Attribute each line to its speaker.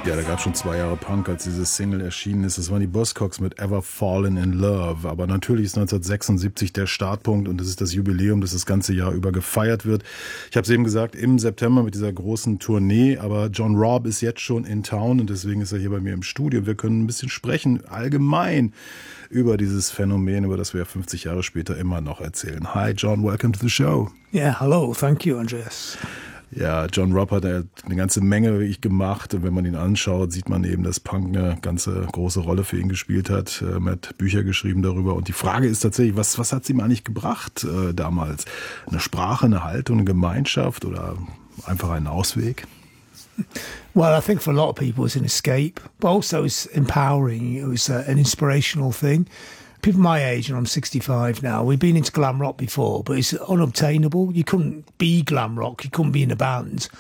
Speaker 1: Ja, da gab es schon 2 Jahre Punk, als diese Single erschienen ist. Das waren die Buzzcocks mit Ever Fallen in Love. Aber natürlich ist 1976 der Startpunkt und das ist das Jubiläum, das das ganze Jahr über gefeiert wird. Ich habe es eben gesagt, im September mit dieser großen Tournee. Aber John Robb ist jetzt schon in Town und deswegen ist er hier bei mir im Studio. Wir können ein bisschen sprechen, allgemein, über dieses Phänomen, über das wir 50 Jahre später immer noch erzählen. Hi John, welcome to the show.
Speaker 2: Yeah, hello, thank you, Andreas.
Speaker 1: Ja, John Robb hat eine ganze Menge wie ich gemacht und wenn man ihn anschaut, sieht man eben, dass Punk eine ganze große Rolle für ihn gespielt hat. Er hat Bücher geschrieben darüber und die Frage ist tatsächlich, was hat es ihm eigentlich gebracht damals? Eine Sprache, eine Haltung, eine Gemeinschaft oder einfach einen Ausweg?
Speaker 2: Well, I think for a lot of people it was an escape, but also it's empowering. It was an inspirational thing. People my age, and I'm 65 now, we've been into glam rock before, but it's unobtainable. You couldn't be glam rock, you couldn't be in a band